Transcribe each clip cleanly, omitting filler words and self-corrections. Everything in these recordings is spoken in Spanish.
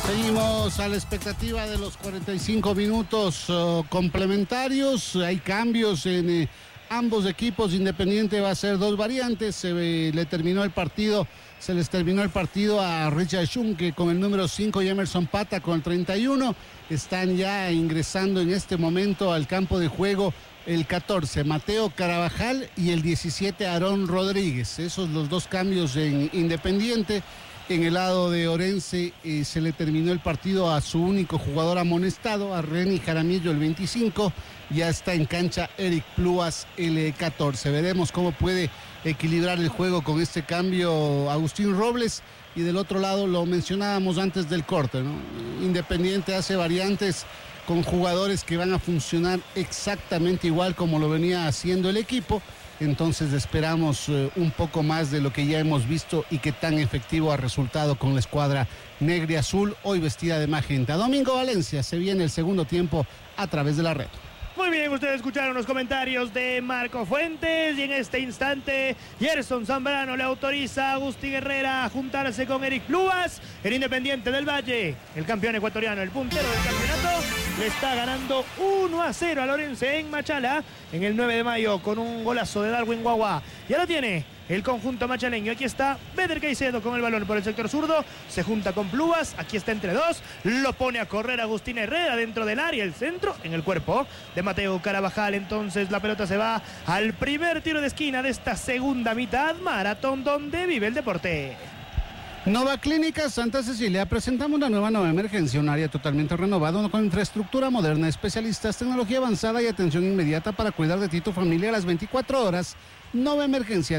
Seguimos a la expectativa de los 45 minutos complementarios. Hay cambios en ambos equipos. Independiente va a hacer dos variantes. Se les terminó el partido a Richard Schunke con el número 5 y Emerson Pata con el 31. Están ya ingresando en este momento al campo de juego el 14, Mateo Carabajal, y el 17, Aarón Rodríguez. Esos los dos cambios en Independiente. En el lado de Orense se le terminó el partido a su único jugador amonestado, a Reni Jaramillo, el 25. Ya está en cancha Eric Pluas, el 14. Veremos cómo puede equilibrar el juego con este cambio Agustín Robles. Y del otro lado, lo mencionábamos antes del corte, ¿no? Independiente hace variantes con jugadores que van a funcionar exactamente igual como lo venía haciendo el equipo. Entonces esperamos un poco más de lo que ya hemos visto y que tan efectivo ha resultado con la escuadra negra y azul, hoy vestida de magenta. Domingo Valencia, se viene el segundo tiempo a través de la red. Muy bien, ustedes escucharon los comentarios de Marco Fuentes y en este instante Gerson Zambrano le autoriza a Agustín Herrera a juntarse con Eric Pluas. El Independiente del Valle, el campeón ecuatoriano, el puntero del campeonato, le está ganando 1-0 a Orense en Machala en el 9 de mayo con un golazo de Darwin Guagua. Ya lo tiene el conjunto machaleño. Aquí está Beder Caicedo con el balón por el sector zurdo. Se junta con Pluas. Aquí está entre dos. Lo pone a correr Agustín Herrera dentro del área. El centro en el cuerpo de Mateo Carabajal. Entonces la pelota se va al primer tiro de esquina de esta segunda mitad. Maratón donde vive el deporte. Nova Clínica Santa Cecilia, presentamos una nueva emergencia, un área totalmente renovada con infraestructura moderna, especialistas, tecnología avanzada y atención inmediata para cuidar de ti y tu familia a las 24 horas. Nova Emergencia,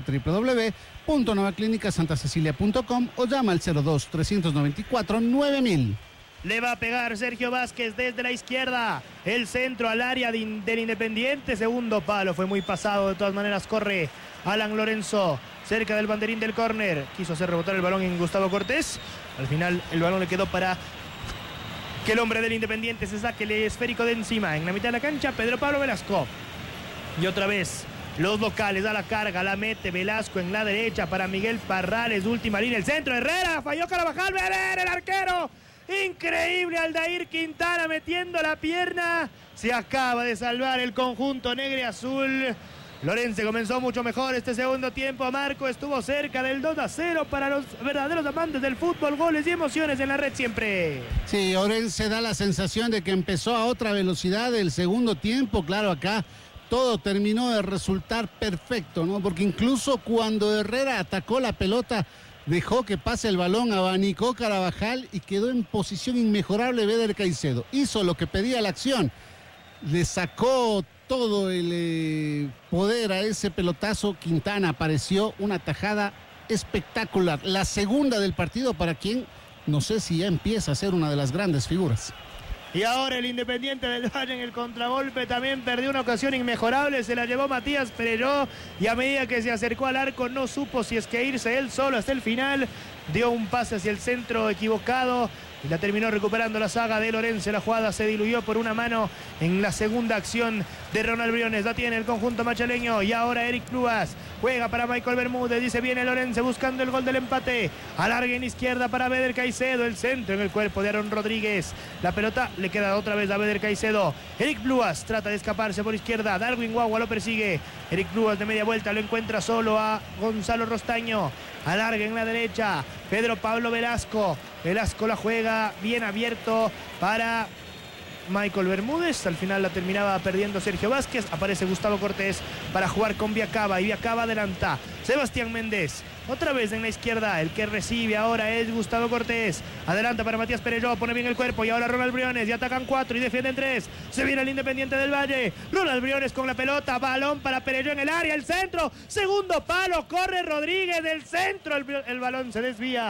www.novaclinicasantasecilia.com o llama al 02-394-9000. Le va a pegar Sergio Vázquez desde la izquierda. El centro al área del Independiente. Segundo palo, fue muy pasado. De todas maneras corre Alan Lorenzo cerca del banderín del córner. Quiso hacer rebotar el balón en Gustavo Cortés. Al final el balón le quedó para que el hombre del Independiente se saque el esférico de encima. En la mitad de la cancha, Pedro Pablo Velasco. Y otra vez los locales a la carga, la mete Velasco en la derecha para Miguel Parrales. Última línea, el centro, Herrera. Falló Carabajal, Beder, el arquero. Increíble, Aldair Quintana metiendo la pierna. Se acaba de salvar el conjunto negro y azul. Lorense comenzó mucho mejor este segundo tiempo. Marco estuvo cerca del 2-0 para los verdaderos amantes del fútbol. Goles y emociones en la red siempre. Sí, Orense da la sensación de que empezó a otra velocidad el segundo tiempo. Claro, acá todo terminó de resultar perfecto, ¿no? Porque incluso cuando Herrera atacó la pelota, dejó que pase el balón, abanicó Carabajal y quedó en posición inmejorable Beder Caicedo. Hizo lo que pedía la acción. Le sacó todo el poder a ese pelotazo. Quintana apareció, una tajada espectacular. La segunda del partido para quien, no sé si ya empieza a ser una de las grandes figuras. Y ahora el Independiente del Valle en el contragolpe también perdió una ocasión inmejorable. Se la llevó Matías Perelló y a medida que se acercó al arco no supo si es que irse él solo hasta el final. Dio un pase hacia el centro equivocado y la terminó recuperando la saga de Lorense. La jugada se diluyó por una mano en la segunda acción de Ronald Briones. La tiene el conjunto machaleño y ahora Eric Pluas juega para Michael Bermúdez. Dice viene Lorense buscando el gol del empate. Alarga en izquierda para Beder Caicedo. El centro en el cuerpo de Aarón Rodríguez. La pelota le queda otra vez a Beder Caicedo. Eric Pluas trata de escaparse por izquierda. Darwin Guagua lo persigue. Eric Pluas de media vuelta lo encuentra solo a Gonzalo Rostaño. Alarga en la derecha. Pedro Pablo Velasco. Velasco la juega bien abierto para Michael Bermúdez. Al final la terminaba perdiendo Sergio Vázquez. Aparece Gustavo Cortés para jugar con Viacaba. Y Viacaba adelanta. Sebastián Méndez. Otra vez en la izquierda. El que recibe ahora es Gustavo Cortés. Adelanta para Matías Perelló. Pone bien el cuerpo. Y ahora Ronald Briones. Y atacan 4 y defienden 3. Se viene el Independiente del Valle. Ronald Briones con la pelota. Balón para Perelló en el área. El centro. Segundo palo. Corre Rodríguez del centro. El balón se desvía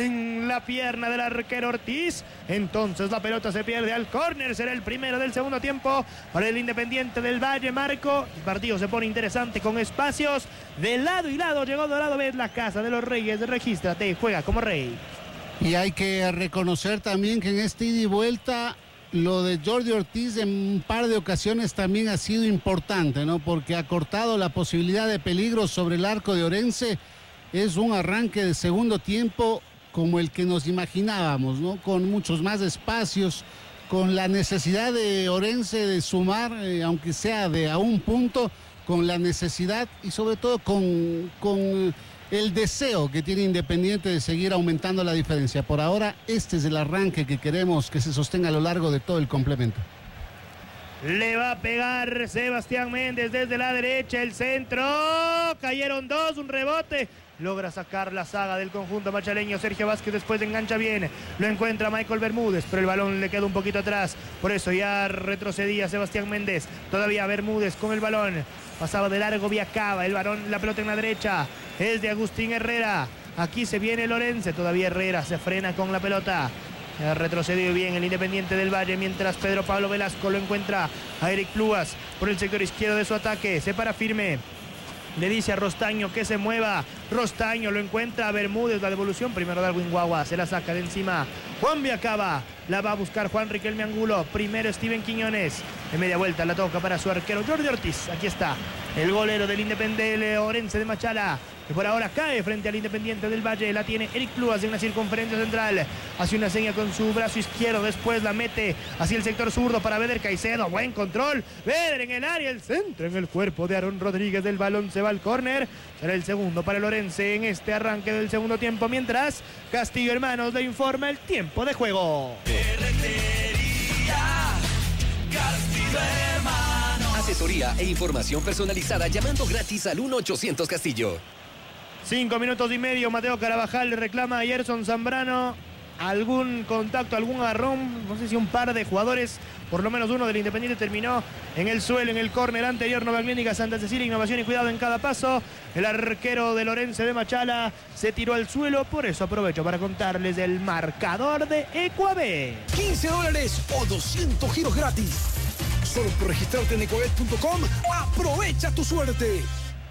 en la pierna del arquero Ortiz. Entonces la pelota se pierde al córner. Será el primero del segundo tiempo para el Independiente del Valle. Marco. El partido se pone interesante con espacios de lado y lado. Llegó Dorado Bet, la casa de los Reyes. Regístrate, juega como rey. Y hay que reconocer también que en este ida y vuelta lo de Jordi Ortiz en un par de ocasiones también ha sido importante, ¿no? Porque ha cortado la posibilidad de peligro sobre el arco de Orense. Es un arranque de segundo tiempo como el que nos imaginábamos, ¿no? Con muchos más espacios, con la necesidad de Orense de sumar, aunque sea de a un punto, con la necesidad y sobre todo con el deseo que tiene Independiente de seguir aumentando la diferencia. Por ahora, este es el arranque que queremos que se sostenga a lo largo de todo el complemento. Le va a pegar Sebastián Méndez desde la derecha, el centro, cayeron dos, un rebote, logra sacar la saga del conjunto machaleño. Sergio Vázquez después engancha bien, lo encuentra Michael Bermúdez, pero el balón le queda un poquito atrás, por eso ya retrocedía Sebastián Méndez, todavía Bermúdez con el balón, pasaba de largo Viacaba, el balón, la pelota en la derecha, es de Agustín Herrera, aquí se viene Lorense, todavía Herrera se frena con la pelota. Ha retrocedido bien el Independiente del Valle, mientras Pedro Pablo Velasco lo encuentra a Eric Pluas por el sector izquierdo de su ataque. Se para firme. Le dice a Rostaño que se mueva. Rostaño lo encuentra a Bermúdez. La devolución primero Darwin Guagua. Se la saca de encima. Juan Viacaba. La va a buscar Juan Riquelme Angulo. Primero Steven Quiñones. En media vuelta la toca para su arquero Jordi Ortiz. Aquí está el golero del Independiente Orense de Machala, que por ahora cae frente al Independiente del Valle. La tiene Eric Pluas en una circunferencia central. Hace una seña con su brazo izquierdo. Después la mete hacia el sector zurdo para Beder Caicedo. Buen control. Beder en el área. El centro en el cuerpo de Aaron Rodríguez. Del balón se va al córner. Será el segundo para el Orense en este arranque del segundo tiempo. Mientras Castillo Hermanos le informa el tiempo de juego. Asesoría e información personalizada llamando gratis al 1-800 Castillo. 5 minutos y medio. Mateo Carabajal le reclama a Gerson Zambrano algún contacto, algún agarrón. No sé si un par de jugadores, por lo menos uno del Independiente, terminó en el suelo, en el córner anterior. Nueva Clínica Santa Cecilia, innovación y cuidado en cada paso. El arquero del Orense de Machala se tiró al suelo. Por eso aprovecho para contarles el marcador de Ecuabet. $15 o 200 giros gratis. Solo por registrarte en ecuabet.com. ¡Aprovecha tu suerte!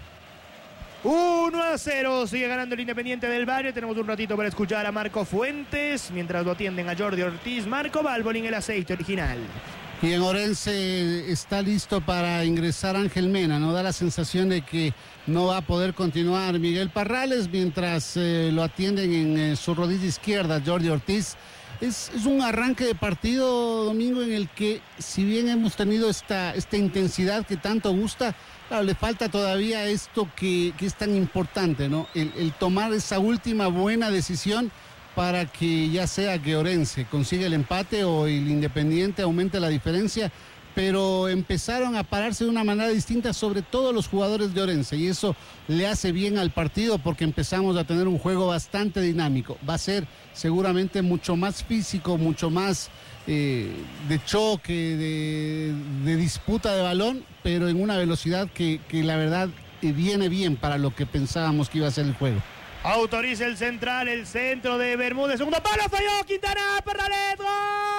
1-0, sigue ganando el Independiente del Valle. Tenemos un ratito para escuchar a Marco Fuentes, mientras lo atienden a Jordi Ortiz. Marco Balbolín, el aceite original. Y en Orense está listo para ingresar Ángel Mena, ¿no? Da la sensación de que no va a poder continuar Miguel Parrales, mientras lo atienden en su rodilla izquierda Jordi Ortiz. Es un arranque de partido, Domingo, en el que, si bien hemos tenido esta intensidad que tanto gusta, claro, le falta todavía esto que es tan importante, ¿no? El tomar esa última buena decisión para que ya sea que Orense consiga el empate o el Independiente aumente la diferencia, pero empezaron a pararse de una manera distinta, sobre todo los jugadores de Orense, y eso le hace bien al partido porque empezamos a tener un juego bastante dinámico. Va a ser seguramente mucho más físico, mucho más de choque, de disputa de balón, pero en una velocidad que la verdad viene bien para lo que pensábamos que iba a ser el juego. Autoriza el central, el centro de Bermúdez, segundo palo, falló Quintana, Parrales, ¡gol!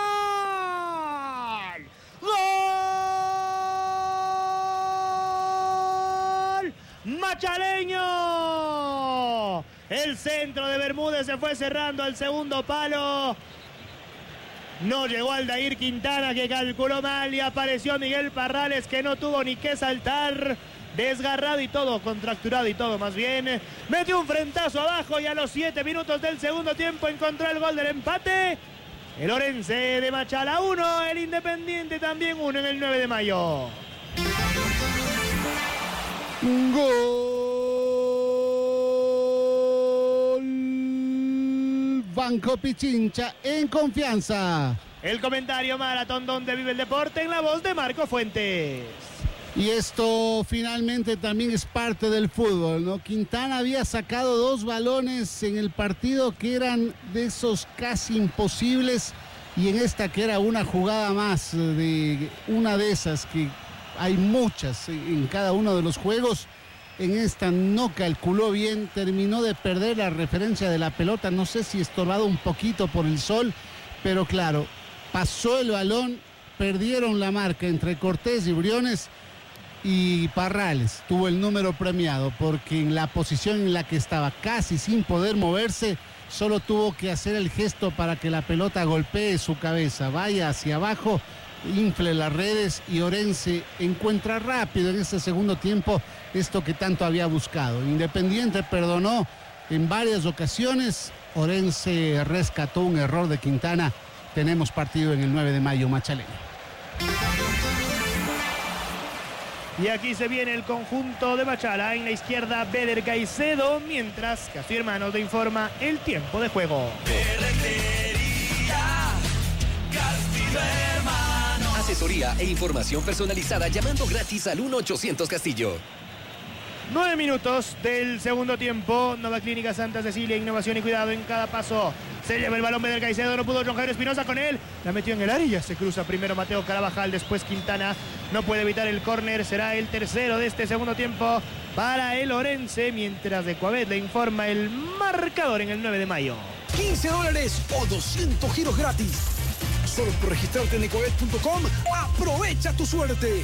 ¡Gol! ¡Machaleño! El centro de Bermúdez se fue cerrando al segundo palo. No llegó Aldair Quintana, que calculó mal, y apareció Miguel Parrales, que no tuvo ni que saltar. Desgarrado y todo, contracturado y todo más bien. Metió un frentazo abajo y a los 7 minutos del segundo tiempo encontró el gol del empate. El Orense de Machala 1, el Independiente también 1 en el 9 de mayo. Gol. Banco Pichincha en confianza. El comentario maratón donde vive el deporte en la voz de Marco Fuentes. Y esto finalmente también es parte del fútbol, ¿no? Quintana había sacado 2 balones en el partido que eran de esos casi imposibles, y en esta que era una jugada más de una de esas que hay muchas en cada uno de los juegos. En esta no calculó bien, terminó de perder la referencia de la pelota, no sé si estorbado un poquito por el sol, pero claro, pasó el balón, perdieron la marca entre Cortés y Briones. Y Parrales tuvo el número premiado porque en la posición en la que estaba, casi sin poder moverse, solo tuvo que hacer el gesto para que la pelota golpee su cabeza, vaya hacia abajo, infle las redes, y Orense encuentra rápido en este segundo tiempo esto que tanto había buscado. Independiente perdonó en varias ocasiones, Orense rescató un error de Quintana. Tenemos partido en el 9 de mayo, Machaleño. Y aquí se viene el conjunto de Machala. En la izquierda, Beder Caicedo, mientras Castillo Hermanos le informa el tiempo de juego. Asesoría e información personalizada llamando gratis al 1-800 Castillo. 9 minutos del segundo tiempo. Nueva Clínica Santa Cecilia, innovación y cuidado en cada paso. Se lleva el balón Beder Caicedo, no pudo John Jairo Espinosa con él. La metió en el área y ya se cruza primero Mateo Carabajal, después Quintana. No puede evitar el córner, será el tercero de este segundo tiempo para el Orense, mientras de Coabet le informa el marcador en el 9 de mayo. $15 o 200 giros gratis. Solo por registrarte en ecoet.com, aprovecha tu suerte.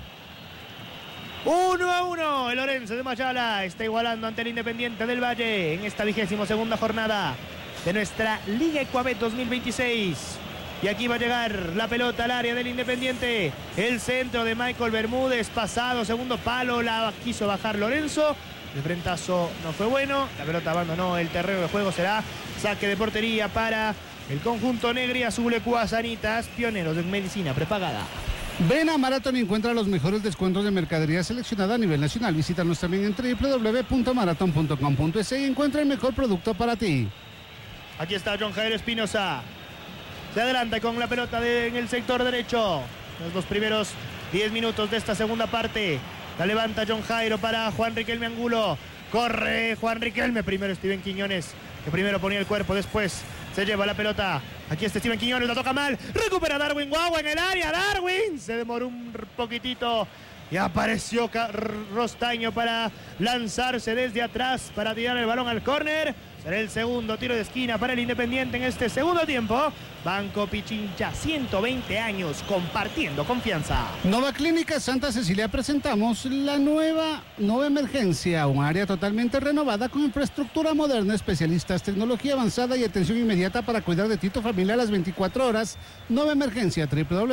1-1, el Orense de Machala está igualando ante el Independiente del Valle en esta 22ª jornada de nuestra Liga Ecoabet 2026. Y aquí va a llegar la pelota al área del Independiente. El centro de Michael Bermúdez, pasado, segundo palo, la quiso bajar Lorenzo. El frentazo no fue bueno, la pelota abandonó el terreno de juego, será saque de portería para el conjunto negro y azul Ecua Sanitas, pioneros en medicina prepagada. Ven a Marathon y encuentra los mejores descuentos de mercadería seleccionada a nivel nacional. Visítanos también en www.marathon.com.es y encuentra el mejor producto para ti. Aquí está John Jairo Espinosa. Se adelanta con la pelota en el sector derecho. Los primeros 10 minutos de esta segunda parte. La levanta John Jairo para Juan Riquelme Angulo. Corre Juan Riquelme. Primero Steven Quiñones, que primero ponía el cuerpo, después se lleva la pelota. Aquí está Steven Quiñones, la toca mal. Recupera Darwin Guagua en el área. Darwin se demoró un poquitito. Y apareció Rostaño para lanzarse desde atrás para tirar el balón al córner. Será el segundo tiro de esquina para el Independiente en este segundo tiempo. Banco Pichincha, 120 años compartiendo confianza. Nueva Clínica Santa Cecilia presentamos la nueva emergencia, un área totalmente renovada con infraestructura moderna, especialistas, tecnología avanzada y atención inmediata para cuidar de ti y tu familia a las 24 horas. Nueva emergencia,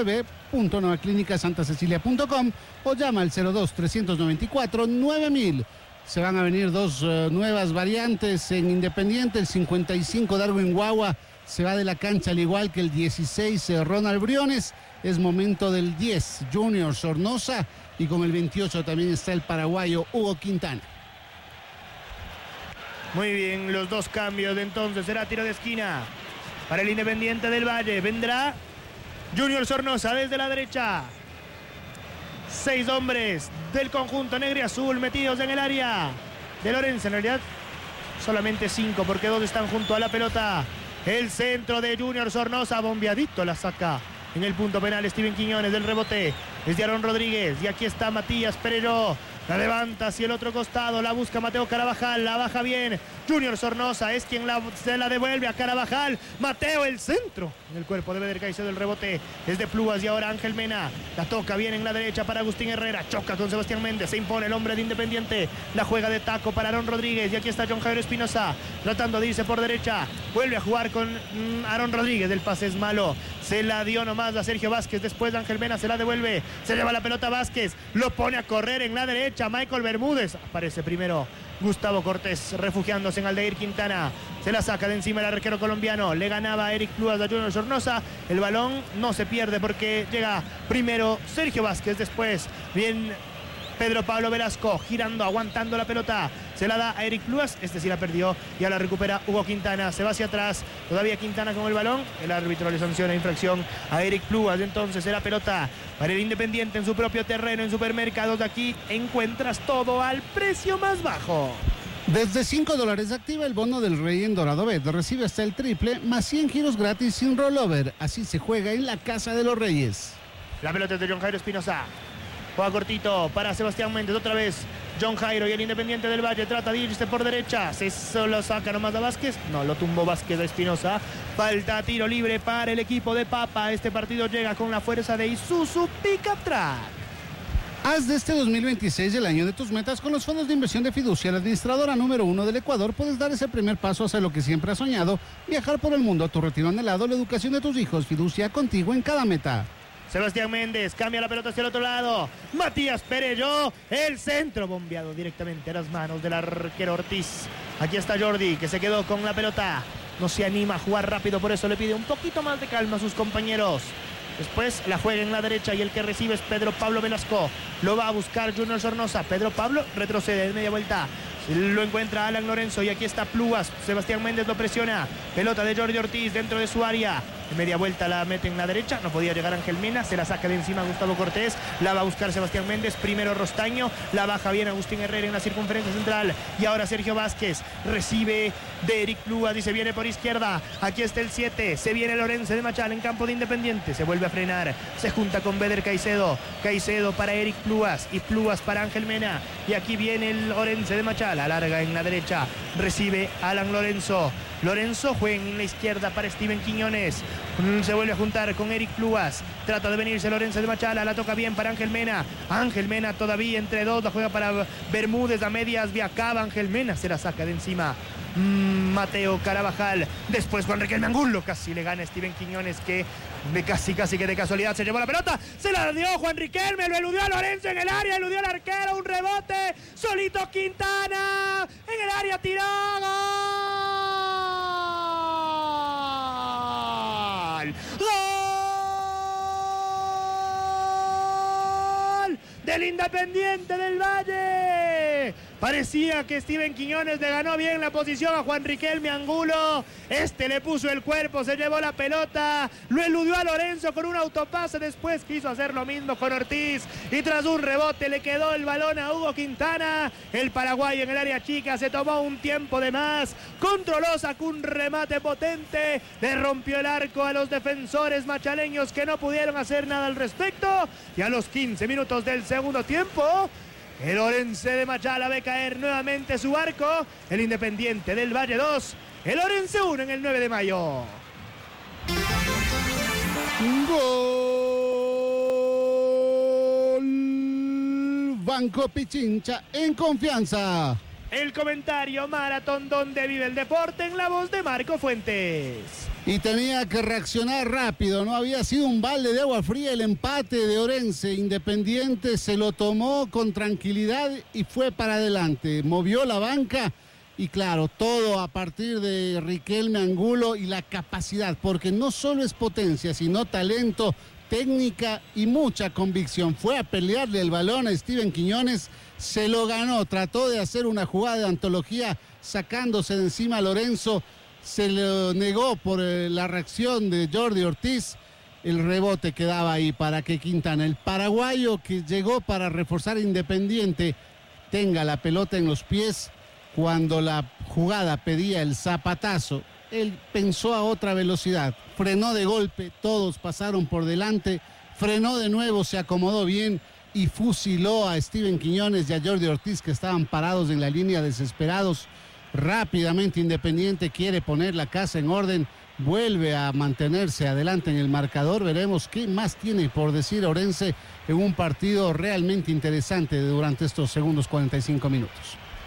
www.nuevaclinicasantasecilia.com o llama al 02-394-9000. Se van a venir dos nuevas variantes en Independiente. El 55 Darwin Guagua se va de la cancha al igual que el 16 Ronald Briones. Es momento del 10 Junior Sornosa y con el 28 también está el paraguayo Hugo Quintana. Muy bien, los dos cambios de entonces. Será tiro de esquina para el Independiente del Valle. Vendrá Junior Sornosa desde la derecha. 6 hombres del conjunto negro y azul metidos en el área de Lorenzo. En realidad solamente 5 porque 2 están junto a la pelota. El centro de Junior Sornosa, bombeadito, la saca en el punto penal Steven Quiñones. Del rebote es de Aaron Rodríguez y aquí está Matías Perello. La levanta hacia el otro costado, la busca Mateo Carabajal, la baja bien. Junior Sornosa es quien se la devuelve a Carabajal. Mateo, el centro en el cuerpo de Beder Caicedo, el rebote es de Pluas y ahora Ángel Mena. La toca bien en la derecha para Agustín Herrera, choca con Sebastián Méndez, se impone el hombre de Independiente. La juega de taco para Aaron Rodríguez y aquí está John Jairo Espinosa tratando de irse por derecha. Vuelve a jugar con Aaron Rodríguez, el pase es malo. Se la dio nomás a Sergio Vázquez, después de Ángel Mena se la devuelve. Se lleva la pelota Vázquez, lo pone a correr en la derecha. Michael Bermúdez, aparece primero Gustavo Cortés refugiándose en Aldair Quintana, se la saca de encima el arquero colombiano, le ganaba a Eric Pluas a Junior Sornosa, el balón no se pierde porque llega primero Sergio Vázquez, después bien Pedro Pablo Velasco girando, aguantando la pelota, se la da a Eric Pluas, este sí la perdió y ahora la recupera Hugo Quintana, se va hacia atrás, todavía Quintana con el balón, el árbitro le sanciona infracción a Eric Pluas, entonces será pelota para el Independiente en su propio terreno, en Supermercados de aquí encuentras todo al precio más bajo. Desde $5 activa el bono del Rey en Dorado Bet. Recibe hasta el triple más 100 giros gratis sin rollover. Así se juega en la Casa de los Reyes. La pelota es de John Jairo Espinosa. Juega cortito para Sebastián Méndez. Otra vez John Jairo y el Independiente del Valle trata de irse por derecha. Se solo saca nomás a Vázquez. No, lo tumbó Vázquez a Espinosa. Falta tiro libre para el equipo de Papa. Este partido llega con la fuerza de Isuzu Pickup Track. Haz de este 2026 el año de tus metas con los fondos de inversión de Fiducia, la administradora número 1 del Ecuador. Puedes dar ese primer paso hacia lo que siempre has soñado, viajar por el mundo a tu retiro anhelado, la educación de tus hijos. Fiducia, contigo en cada meta. Sebastián Méndez cambia la pelota hacia el otro lado. Matías Perello, el centro bombeado directamente a las manos del arquero Ortiz. Aquí está Jordi, que se quedó con la pelota. No se anima a jugar rápido, por eso le pide un poquito más de calma a sus compañeros. Después la juega en la derecha y el que recibe es Pedro Pablo Velasco. Lo va a buscar Junior Sornosa. Pedro Pablo retrocede de media vuelta. Lo encuentra Alan Lorenzo y aquí está Plugas. Sebastián Méndez lo presiona. Pelota de Jordi Ortiz dentro de su área. De media vuelta la mete en la derecha. No podía llegar Ángel Mena. Se la saca de encima Gustavo Cortés. La va a buscar Sebastián Méndez. Primero Rostaño. La baja bien Agustín Herrera en la circunferencia central. Y ahora Sergio Vázquez. Recibe de Eric Plugas y se viene por izquierda. Aquí está el 7. Se viene Lorenzo de Machala en campo de Independiente. Se vuelve a frenar. Se junta con Beder Caicedo. Caicedo para Eric Plugas. Y Plugas para Ángel Mena. Y aquí viene el Orense de Machala. Larga en la derecha. Recibe Alan Lorenzo. Lorenzo juega en la izquierda para Steven Quiñones. Se vuelve a juntar con Eric Plugas. Trata de venirse Lorenzo de Machala. La toca bien para Ángel Mena. Ángel Mena todavía entre dos. La juega para Bermúdez a medias. Viacaba. Ángel Mena se la saca de encima Mateo Carabajal. Después Juan Riquelme Angulo. Casi le gana Steven Quiñones, que casi que de casualidad se llevó la pelota. Se la dio Juan Riquelme. Lo eludió a Lorenzo en el área. Eludió al arquero. Un rebote. Solito Quintana. En el área tirado. ¡Gol! Del Independiente del Valle. Parecía que Steven Quiñones le ganó bien la posición a Juan Riquelme Angulo. Este le puso el cuerpo, se llevó la pelota, lo eludió a Lorenzo con un autopase. Después quiso hacer lo mismo con Ortiz y tras un rebote le quedó el balón a Hugo Quintana. El paraguayo en el área chica se tomó un tiempo de más, controló, sacó un remate potente, le rompió el arco a los defensores machaleños, que no pudieron hacer nada al respecto. Y a los 15 minutos del segundo tiempo, el Orense de Machala ve caer nuevamente su arco. El Independiente del Valle 2, el Orense 1 en el 9 de mayo. Gol Banco Pichincha en confianza. El comentario Maratón donde vive el deporte en la voz de Marco Fuentes. Y tenía que reaccionar rápido, no había sido un balde de agua fría el empate de Orense. Independiente se lo tomó con tranquilidad y fue para adelante. Movió la banca y claro, todo a partir de Riquelme Angulo y la capacidad, porque no solo es potencia, sino talento, técnica y mucha convicción. Fue a pelearle el balón a Steven Quiñones, se lo ganó, trató de hacer una jugada de antología sacándose de encima a Lorenzo. Se le negó por la reacción de Jordi Ortiz. El rebote quedaba ahí para que Quintana, el paraguayo que llegó para reforzar Independiente, tenga la pelota en los pies. Cuando la jugada pedía el zapatazo, él pensó a otra velocidad, frenó de golpe, todos pasaron por delante, frenó de nuevo, se acomodó bien y fusiló a Steven Quiñones y a Jordi Ortiz, que estaban parados en la línea desesperados. Rápidamente Independiente quiere poner la casa en orden, vuelve a mantenerse adelante en el marcador. Veremos qué más tiene por decir Orense en un partido realmente interesante durante estos segundos 45 minutos.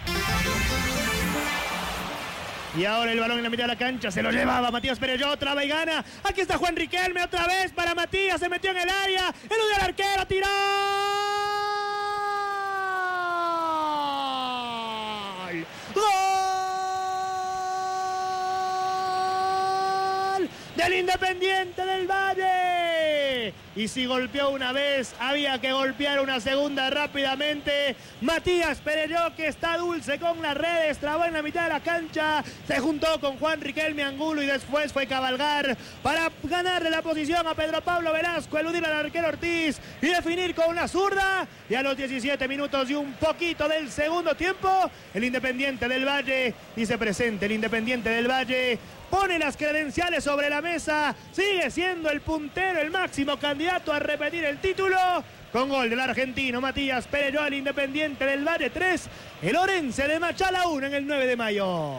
Y ahora el balón en la mitad de la cancha, se lo llevaba Matías Pereyó, traba y gana. Aquí está Juan Riquelme otra vez para Matías, se metió en el área, eludió al arquero, tiró. Del Independiente del Valle. Y si golpeó una vez, había que golpear una segunda rápidamente. Matías Pereyó, que está dulce con las redes, trabó en la mitad de la cancha, se juntó con Juan Riquelme Angulo y después fue cabalgar para ganarle la posición a Pedro Pablo Velasco, eludir al arquero Ortiz y definir con una zurda. Y a los 17 minutos y un poquito del segundo tiempo, el Independiente del Valle dice presente. El Independiente del Valle pone las credenciales sobre la mesa, sigue siendo el puntero, el máximo candidato a repetir el título, con gol del argentino Matías Pereyó. Al Independiente del Valle 3, el Orense de Machala 1 en el 9 de mayo.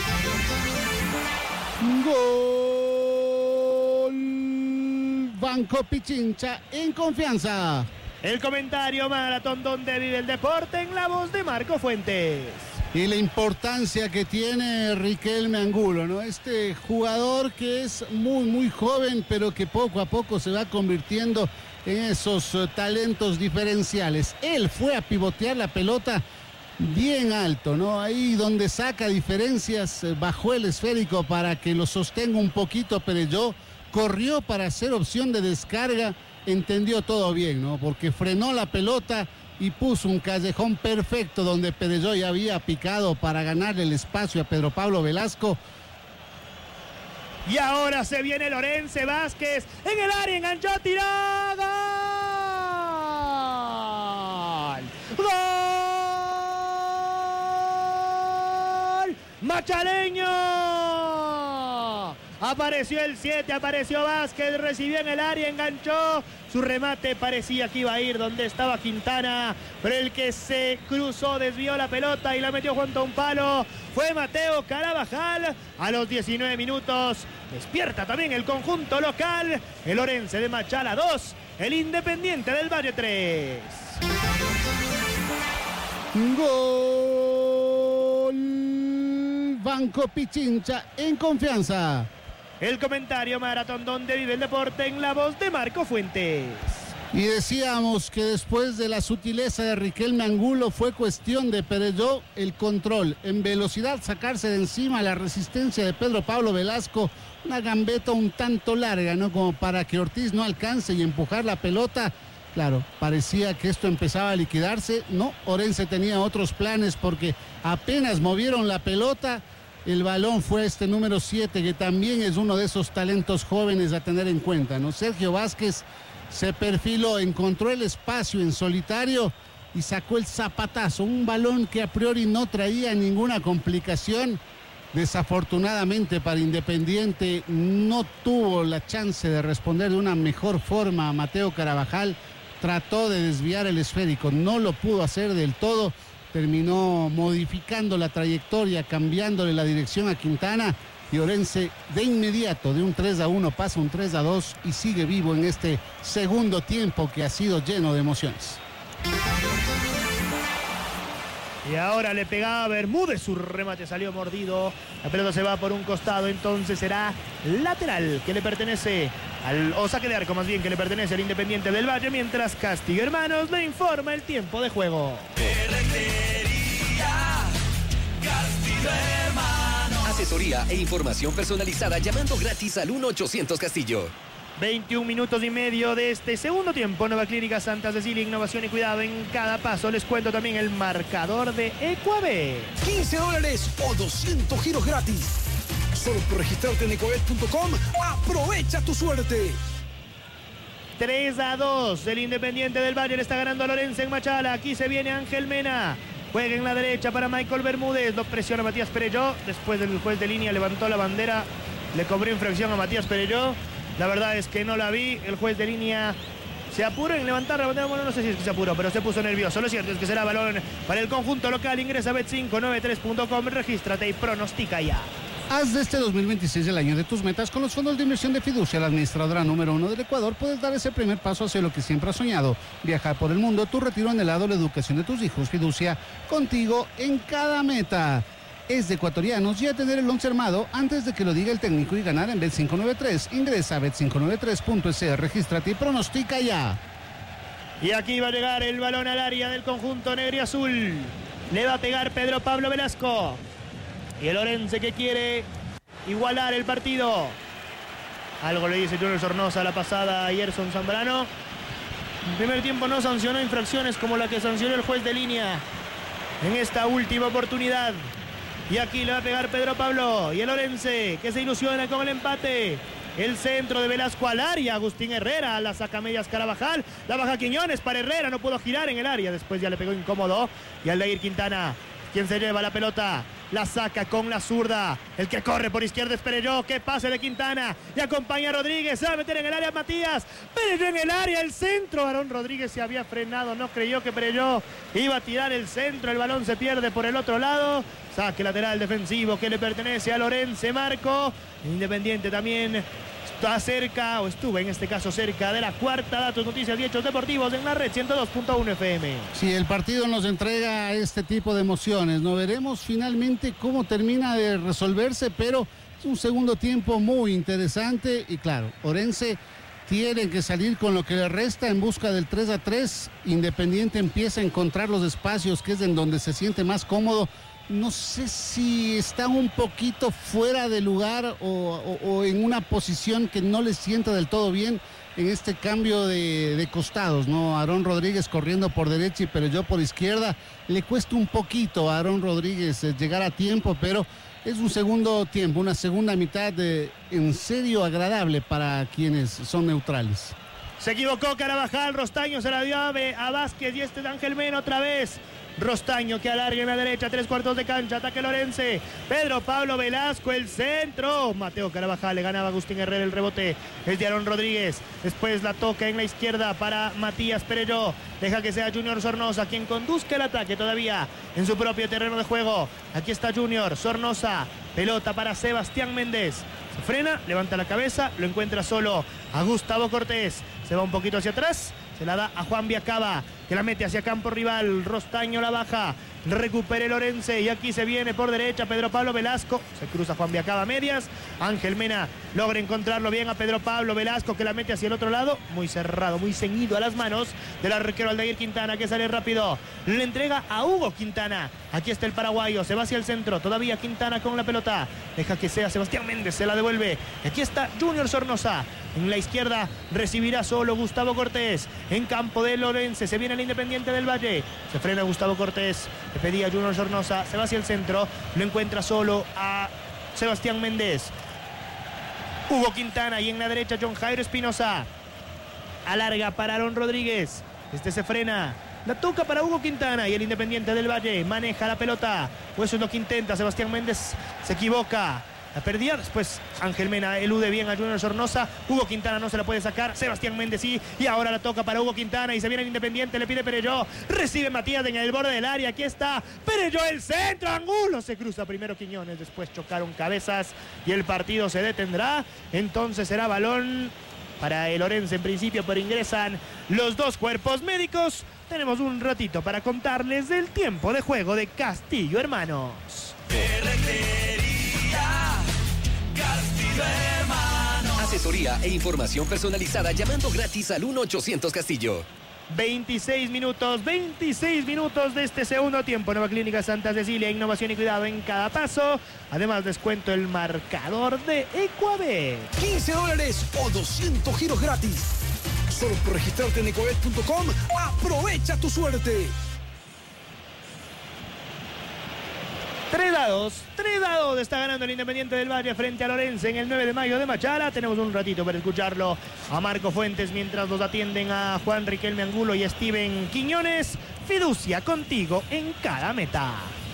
Gol Banco Pichincha en confianza. El comentario Maratón donde vive el deporte en la voz de Marco Fuentes. Y la importancia que tiene Riquelme Angulo, ¿no? Este jugador que es muy joven, pero que poco a poco se va convirtiendo en esos talentos diferenciales. Él fue a pivotear la pelota bien alto, ¿no? Ahí donde saca diferencias, bajó el esférico para que lo sostenga un poquito Perelló, corrió para hacer opción de descarga, entendió todo bien, ¿no? Porque frenó la pelota y puso un callejón perfecto donde Perelló ya había picado para ganarle el espacio a Pedro Pablo Velasco. Y ahora se viene Lorense Vázquez en el área, enganchó, tiró, ¡gol! ¡Gol! ¡Machaleño! Apareció el 7, apareció Vázquez, recibió en el área, enganchó. Su remate parecía que iba a ir donde estaba Quintana, pero el que se cruzó desvió la pelota y la metió junto a un palo fue Mateo Carabajal. A los 19 minutos despierta también el conjunto local. El Orense de Machala 2, el Independiente del Valle 3. Gol. Banco Pichincha en confianza. El comentario maratón donde vive el deporte en la voz de Marco Fuentes. Y decíamos que después de la sutileza de Riquelme Angulo fue cuestión de Perelló el control, en velocidad sacarse de encima la resistencia de Pedro Pablo Velasco, una gambeta un tanto larga, ¿no? Como para que Ortiz no alcance y empujar la pelota. Claro, parecía que esto empezaba a liquidarse. No, Orense tenía otros planes porque apenas movieron la pelota. El balón fue este número 7, que también es uno de esos talentos jóvenes a tener en cuenta, ¿no? Sergio Vázquez se perfiló, encontró el espacio en solitario y sacó el zapatazo. Un balón que a priori no traía ninguna complicación. Desafortunadamente para Independiente no tuvo la chance de responder de una mejor forma a Mateo Carabajal. Trató de desviar el esférico, no lo pudo hacer del todo. Terminó modificando la trayectoria, cambiándole la dirección a Quintana, y Orense de inmediato de un 3-1 pasa un 3-2 y sigue vivo en este segundo tiempo que ha sido lleno de emociones. Y ahora le pegaba a Bermúdez, su remate salió mordido, la pelota se va por un costado, entonces será lateral que le pertenece o saque de arco más bien, que le pertenece al Independiente del Valle, mientras Castillo Hermanos le informa el tiempo de juego. Asesoría e información personalizada llamando gratis al 1-800 Castillo. 21 minutos y medio de este segundo tiempo. Nueva Clínica Santa Cecilia, innovación y cuidado en cada paso. Les cuento también el marcador de Ecuabet. $15 o 200 giros gratis. Solo por registrarte en ecuabet.com. Aprovecha tu suerte. 3-2. El Independiente del Valle le está ganando a Lorense en Machala. Aquí se viene Ángel Mena. Juega en la derecha para Michael Bermúdez. Lo presiona Matías Perelló. Después del juez de línea levantó la bandera. Le cobró infracción a Matías Perelló. La verdad es que no la vi. El juez de línea se apuró en levantar la bandera. Bueno, no sé si es que se apuró, pero se puso nervioso. Lo cierto es que será balón para el conjunto local. Ingresa a bet593.com. Regístrate y pronostica ya. Haz de este 2026 el año de tus metas con los fondos de inversión de Fiducia, la administradora número 1 del Ecuador. Puedes dar ese primer paso hacia lo que siempre has soñado: viajar por el mundo, tu retiro anhelado, la educación de tus hijos. Fiducia, contigo en cada meta. Es de ecuatorianos ya tener el once armado antes de que lo diga el técnico y ganar en Bet593. Ingresa a bet593.es, regístrate y pronostica ya. Y aquí va a llegar el balón al área del conjunto negro y azul. Le va a pegar Pedro Pablo Velasco. Y el Orense que quiere igualar el partido. Algo le dice Junior Sornosa a la pasada a Yerson Zambrano. En primer tiempo no sancionó infracciones como la que sancionó el juez de línea en esta última oportunidad. Y aquí le va a pegar Pedro Pablo. Y el Orense que se ilusiona con el empate. El centro de Velasco al área. Agustín Herrera, la saca medias Carabajal. La baja Quiñones para Herrera. No pudo girar en el área. Después ya le pegó incómodo. Y Aldair Quintana, quien se lleva la pelota. La saca con la zurda. El que corre por izquierda es Perelló. Que pase de Quintana. Y acompaña a Rodríguez. Se va a meter en el área Matías. Perelló en el área. El centro. Aarón Rodríguez se había frenado. No creyó que Perelló iba a tirar el centro. El balón se pierde por el otro lado. Saque lateral defensivo que le pertenece a Lorense Marco. Independiente también está cerca, o estuvo en este caso cerca de la cuarta. Datos, noticias y hechos deportivos en la red 102.1 FM. Sí, el partido nos entrega este tipo de emociones. No veremos finalmente cómo termina de resolverse, pero es un segundo tiempo muy interesante. Y claro, Orense tienen que salir con lo que le resta en busca del 3-3. Independiente empieza a encontrar los espacios, que es en donde se siente más cómodo. No sé si está un poquito fuera de lugar o en una posición que no le sienta del todo bien en este cambio de costados, ¿no? Aarón Rodríguez corriendo por derecha y Perelló por izquierda. Le cuesta un poquito a Aarón Rodríguez llegar a tiempo, pero es un segundo tiempo, una segunda mitad en serio agradable para quienes son neutrales. Se equivocó Carabajal, Rostaño se la dio a Vázquez y este es Ángel Mena otra vez. Rostaño que alarga en la derecha, 3/4 de cancha, ataque Lorense. Pedro Pablo Velasco, el centro. Mateo Carabajal, le ganaba Agustín Herrera el rebote. Es de Aarón Rodríguez. Después la toca en la izquierda para Matías Perelló. Deja que sea Junior Sornosa quien conduzca el ataque todavía en su propio terreno de juego. Aquí está Junior Sornosa. Pelota para Sebastián Méndez. Se frena, levanta la cabeza, lo encuentra solo a Gustavo Cortés. Se va un poquito hacia atrás. Se la da a Juan Viacaba, que la mete hacia campo rival. Rostaño la baja. Recupere Lorense. Y aquí se viene por derecha Pedro Pablo Velasco. Se cruza Juan Viacaba a medias. Ángel Mena logra encontrarlo bien a Pedro Pablo Velasco, que la mete hacia el otro lado. Muy cerrado, muy ceñido a las manos del arquero Aldair Quintana, que sale rápido. Le entrega a Hugo Quintana. Aquí está el paraguayo. Se va hacia el centro. Todavía Quintana con la pelota. Deja que sea Sebastián Méndez. Se la devuelve. Aquí está Junior Sornosa. En la izquierda recibirá solo Gustavo Cortés. En campo de Lorense. Se viene el Independiente del Valle. Se frena Gustavo Cortés. Le pedía Junior Sornosa. Se va hacia el centro. Lo encuentra solo a Sebastián Méndez. Hugo Quintana. Y en la derecha John Jairo Espinosa. Alarga para Aarón Rodríguez. Este se frena. La toca para Hugo Quintana y el Independiente del Valle maneja la pelota. O eso es lo que intenta. Sebastián Méndez se equivoca. La perdía, después Ángel Mena elude bien a Junior Sornosa. Hugo Quintana no se la puede sacar, Sebastián Méndez sí. Y ahora la toca para Hugo Quintana y se viene el Independiente, le pide Perelló. Recibe Matías en el borde del área, aquí está Perelló, el centro, Angulo. Se cruza primero Quiñones, después chocaron cabezas y el partido se detendrá. Entonces será balón para el Orense en principio, pero ingresan los dos cuerpos médicos. Tenemos un ratito para contarles del tiempo de juego de Castillo Hermanos. Asesoría e información personalizada llamando gratis al 1-800 Castillo. 26 minutos de este segundo tiempo. Nueva Clínica Santa Cecilia, innovación y cuidado en cada paso. Además descuento el marcador de Ecuabet. $15 o 200 giros gratis. Solo por registrarte en ecuabet.com. Aprovecha tu suerte. 3-2 está ganando el Independiente del Valle frente a Lorense en el 9 de mayo de Machala. Tenemos un ratito para escucharlo a Marco Fuentes mientras los atienden a Juan Riquelme Angulo y Steven Quiñones. Fiducia contigo en cada meta.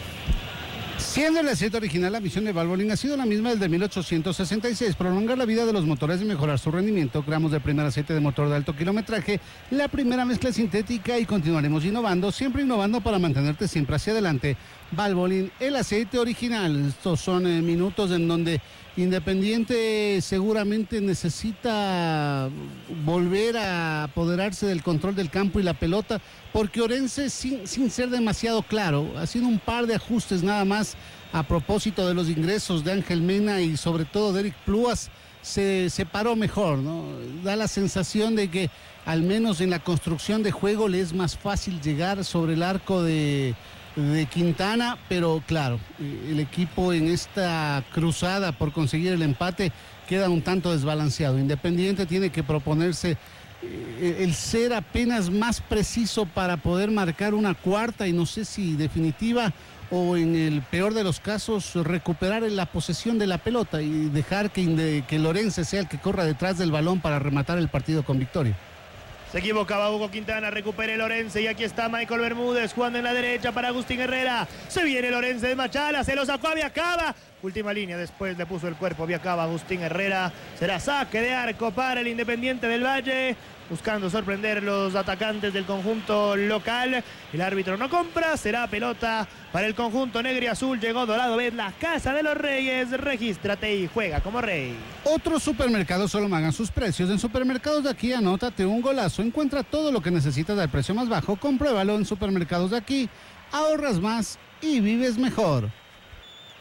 Siendo el aceite original, la misión de Valvoline ha sido la misma desde 1866, prolongar la vida de los motores y mejorar su rendimiento. Creamos el primer aceite de motor de alto kilometraje, la primera mezcla sintética y continuaremos innovando, siempre innovando para mantenerte siempre hacia adelante. Valvoline, el aceite original. Estos son minutos en donde Independiente seguramente necesita volver a apoderarse del control del campo y la pelota, porque Orense, sin ser demasiado claro, haciendo un par de ajustes nada más a propósito de los ingresos de Ángel Mena y sobre todo de Eric Plúas, se paró mejor, ¿no? Da la sensación de que al menos en la construcción de juego le es más fácil llegar sobre el arco de Quintana, pero claro, el equipo en esta cruzada por conseguir el empate queda un tanto desbalanceado. Independiente tiene que proponerse el ser apenas más preciso para poder marcar una cuarta y no sé si definitiva o en el peor de los casos recuperar la posesión de la pelota y dejar que Lorense sea el que corra detrás del balón para rematar el partido con victoria. Se equivocaba Hugo Quintana, recupere Lorense y aquí está Michael Bermúdez jugando en la derecha para Agustín Herrera. Se viene Lorense de Machala, se lo sacó a Viacaba. Última línea, después le puso el cuerpo Viacaba a Agustín Herrera. Será saque de arco para el Independiente del Valle, buscando sorprender los atacantes del conjunto local. El árbitro no compra, será pelota para el conjunto negro y azul. Llegó Dorado Bet, la casa de los reyes. Regístrate y juega como rey. Otros supermercados solo magan sus precios. En Supermercados de Aquí, anótate un golazo. Encuentra todo lo que necesitas al precio más bajo. Compruébalo en Supermercados de Aquí. Ahorras más y vives mejor.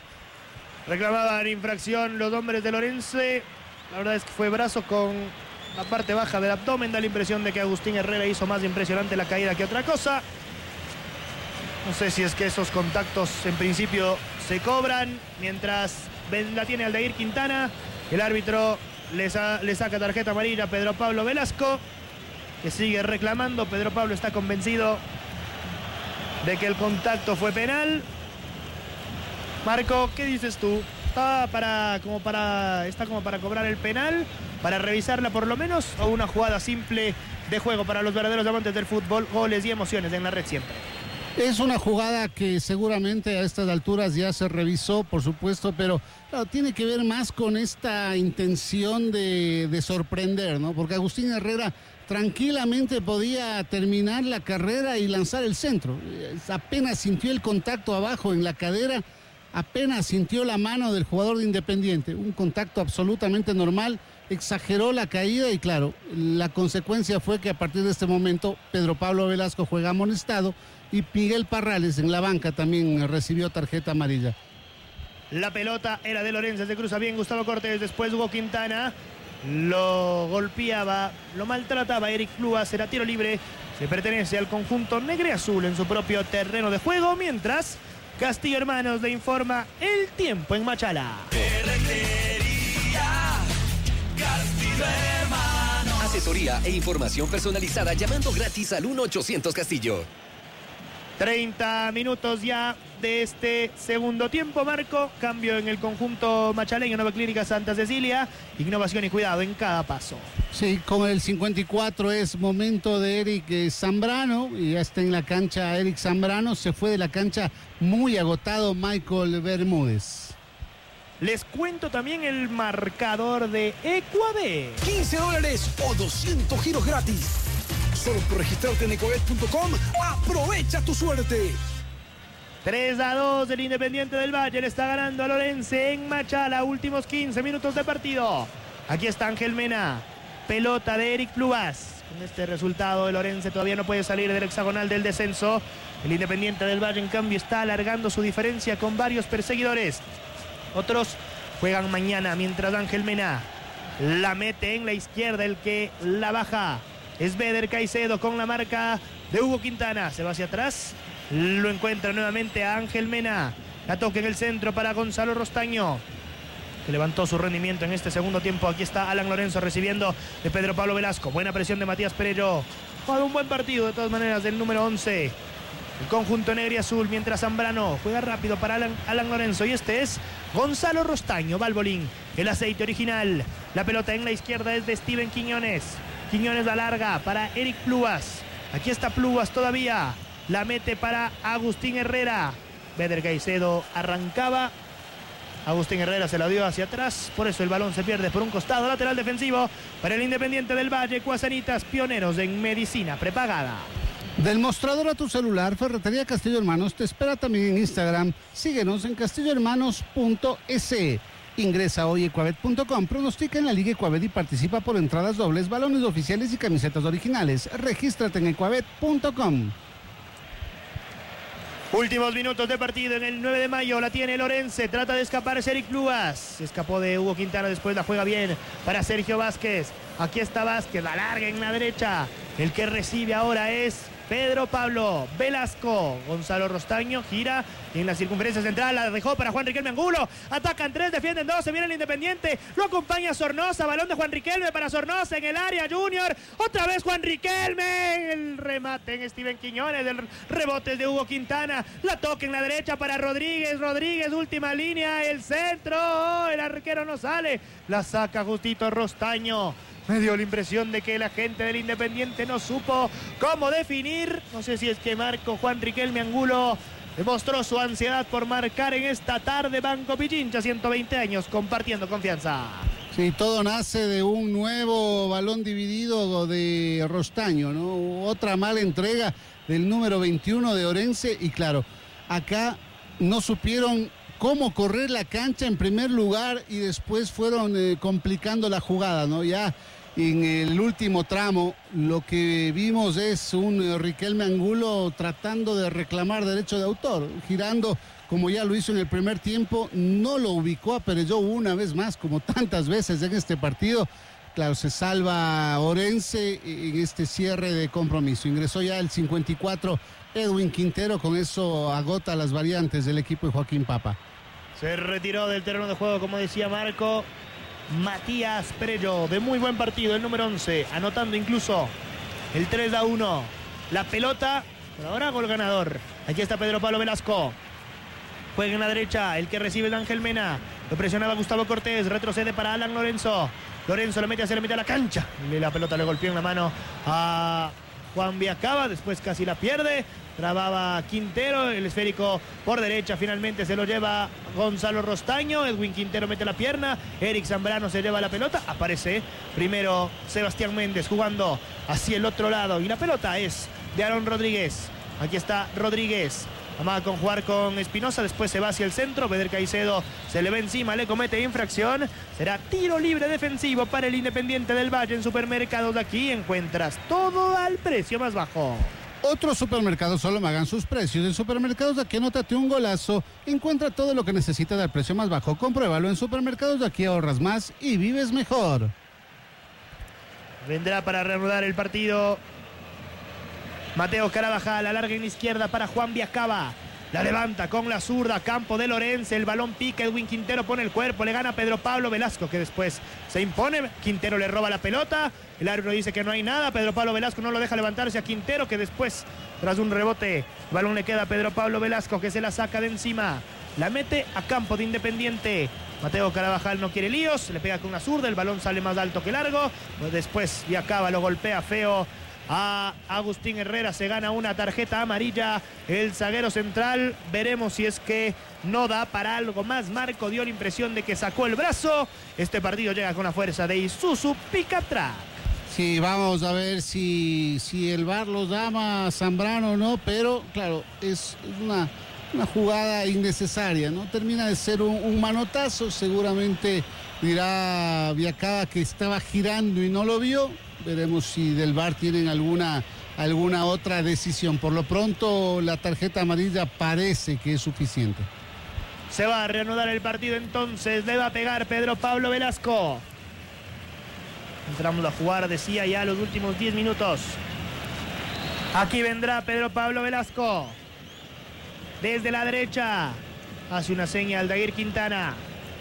Reclamaban infracción los hombres de Lorense. La verdad es que fue brazo con la parte baja del abdomen. Da la impresión de que Agustín Herrera hizo más impresionante la caída que otra cosa. No sé si es que esos contactos en principio se cobran. Mientras la tiene Aldair Quintana, el árbitro le saca tarjeta amarilla a Pedro Pablo Velasco, que sigue reclamando. Pedro Pablo está convencido de que el contacto fue penal. Marco, ¿qué dices tú? ¿Está como para cobrar el penal? ¿Para revisarla por lo menos? ¿O una jugada simple de juego para los verdaderos amantes del fútbol? Goles y emociones en la red siempre. Es una jugada que seguramente a estas alturas ya se revisó, por supuesto, pero claro, tiene que ver más con esta intención de sorprender, ¿no? Porque Agustín Herrera tranquilamente podía terminar la carrera y lanzar el centro. Apenas sintió el contacto abajo en la cadera, apenas sintió la mano del jugador de Independiente. Un contacto absolutamente normal, exageró la caída y claro, la consecuencia fue que a partir de este momento Pedro Pablo Velasco juega amonestado y Miguel Parrales en la banca también recibió tarjeta amarilla. La pelota era de Lorenzo, se cruza bien Gustavo Cortés, después Hugo Quintana lo golpeaba, lo maltrataba Eric Plúas, era tiro libre, se pertenece al conjunto negro-azul en su propio terreno de juego, mientras Castillo Hermanos le informa el tiempo en Machala. Asesoría e información personalizada llamando gratis al 1-800 Castillo. 30 minutos ya de este segundo tiempo, Marco. Cambio en el conjunto machaleño, Nueva Clínica Santa Cecilia. Innovación y cuidado en cada paso. Sí, con el 54 es momento de Eric Zambrano. Y ya está en la cancha Eric Zambrano. Se fue de la cancha muy agotado Michael Bermúdez. Les cuento también el marcador de Ecuabet. $15 o 200 giros gratis. Solo por registrarte en ecuabet.com, aprovecha tu suerte. 3-2, el Independiente del Valle le está ganando a Lorense en Machala, últimos 15 minutos de partido. Aquí está Ángel Mena, pelota de Eric Plúas. Con este resultado, el Lorense todavía no puede salir del hexagonal del descenso. El Independiente del Valle, en cambio, está alargando su diferencia con varios perseguidores. Otros juegan mañana, mientras Ángel Mena la mete en la izquierda, el que la baja es Beder Caicedo con la marca de Hugo Quintana. Se va hacia atrás, lo encuentra nuevamente a Ángel Mena. La toca en el centro para Gonzalo Rostaño, que levantó su rendimiento en este segundo tiempo. Aquí está Alan Lorenzo recibiendo de Pedro Pablo Velasco. Buena presión de Matías Perello. Jugado un buen partido de todas maneras del número 11. El conjunto negro y azul, mientras Zambrano juega rápido para Alan Lorenzo. Y este es Gonzalo Rostaño, Balbolín, el aceite original. La pelota en la izquierda es de Steven Quiñones. Quiñones la larga para Eric Plúas. Aquí está Plúas todavía. La mete para Agustín Herrera. Beder Caicedo arrancaba. Agustín Herrera se la dio hacia atrás. Por eso el balón se pierde por un costado. Lateral defensivo para el Independiente del Valle. Cuasanitas, pioneros en medicina prepagada. Del mostrador a tu celular, Ferretería Castillo Hermanos te espera también en Instagram. Síguenos en castillohermanos.es. Ingresa hoy a ecuabet.com, pronostica en la Liga Ecuabet y participa por entradas dobles, balones oficiales y camisetas originales. Regístrate en ecuabet.com. Últimos minutos de partido en el 9 de mayo. La tiene Lorense. Trata de escaparse Eric Plúas. Se escapó de Hugo Quintana. Después la juega bien para Sergio Vázquez. Aquí está Vázquez. La larga en la derecha. El que recibe ahora es Pedro Pablo Velasco. Gonzalo Rostaño gira en la circunferencia central. La dejó para Juan Riquelme Angulo. Atacan 3, defienden 2. Se viene el Independiente. Lo acompaña Sornosa. Balón de Juan Riquelme para Sornosa en el área. Junior. Otra vez Juan Riquelme. El remate en Steven Quiñones. El rebote de Hugo Quintana. La toca en la derecha para Rodríguez. Rodríguez, última línea. El centro. El arquero no sale. La saca justito Rostaño. Me dio la impresión de que la gente del Independiente no supo cómo definir. No sé si es que Juan Riquelme Angulo demostró su ansiedad por marcar en esta tarde. Banco Pichincha, 120 años, compartiendo confianza. Sí, todo nace de un nuevo balón dividido de Rostaño, ¿no? Otra mala entrega del número 21 de Orense. Y claro, acá no supieron cómo correr la cancha en primer lugar y después fueron complicando la jugada, ¿no? Ya en el último tramo lo que vimos es un Riquelme Angulo tratando de reclamar derecho de autor, girando como ya lo hizo en el primer tiempo. No lo ubicó a Perello una vez más, como tantas veces en este partido. claro, se salva Orense en este cierre de compromiso. Ingresó ya el 54 Edwin Quintero, con eso agota las variantes del equipo de Joaquín Papa. Se retiró del terreno de juego, como decía Marco, Matías Perello, de muy buen partido, el número 11, anotando incluso el 3-1. La pelota, por ahora gol ganador. Aquí está Pedro Pablo Velasco. Juega en la derecha, el que recibe el Ángel Mena. Lo presionaba Gustavo Cortés, retrocede para Alan Lorenzo. Lorenzo lo mete hacia la mitad de la cancha. La pelota le golpeó en la mano a Juan Viacaba, después casi la pierde. Trababa Quintero, el esférico por derecha, finalmente se lo lleva Gonzalo Rostaño. Edwin Quintero mete la pierna, Eric Zambrano se lleva la pelota. Aparece primero Sebastián Méndez jugando hacia el otro lado y la pelota es de Aaron Rodríguez. Aquí está Rodríguez. Amaba con jugar con Espinosa, después se va hacia el centro. Beder Caicedo se le ve encima, le comete infracción. Será tiro libre defensivo para el Independiente del Valle. En Supermercados de aquí encuentras todo al precio más bajo. Otros supermercados solo me hagan sus precios. En Supermercados de aquí anótate un golazo. Encuentra todo lo que necesitas al precio más bajo. Compruébalo. En Supermercados de aquí ahorras más y vives mejor. Vendrá para reanudar el partido Mateo Carabajal, alarga en la izquierda para Juan Viacaba. La levanta con la zurda, campo de Lorenzo, el balón pica, Edwin Quintero pone el cuerpo, le gana Pedro Pablo Velasco, que después se impone. Quintero le roba la pelota, el árbitro dice que no hay nada, Pedro Pablo Velasco no lo deja levantarse a Quintero, que después, tras un rebote, el balón le queda a Pedro Pablo Velasco, que se la saca de encima, la mete a campo de Independiente. Mateo Carabajal no quiere líos, le pega con la zurda, el balón sale más alto que largo, pues después Viacaba lo golpea feo a Agustín Herrera, se gana una tarjeta amarilla el zaguero central. Veremos si es que no da para algo más. Marco dio la impresión de que sacó el brazo. Este partido llega con la fuerza de Isuzu Picatrack. Sí, vamos a ver si el VAR los llama a Zambrano o no, pero claro, es una jugada innecesaria, ¿no? Termina de ser un manotazo, seguramente dirá Viacaba que estaba girando y no lo vio. Veremos si del VAR tienen alguna otra decisión. Por lo pronto, la tarjeta amarilla parece que es suficiente. Se va a reanudar el partido entonces. Le va a pegar Pedro Pablo Velasco. Entramos a jugar, decía, ya los últimos 10 minutos. Aquí vendrá Pedro Pablo Velasco. Desde la derecha. Hace una señal Aldair Quintana.